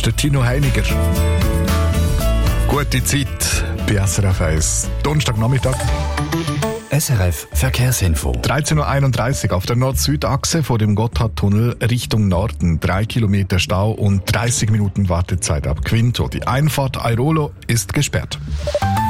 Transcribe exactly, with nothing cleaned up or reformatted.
ist der Tino Heiniger. Gute Zeit bei S R F eins. Donnerstagnachmittag. S R F Verkehrsinfo. dreizehn Uhr einunddreißig auf der Nord-Süd-Achse vor dem Gotthardtunnel Richtung Norden. Drei Kilometer Stau und dreißig Minuten Wartezeit ab Quinto. Die Einfahrt Airolo ist gesperrt.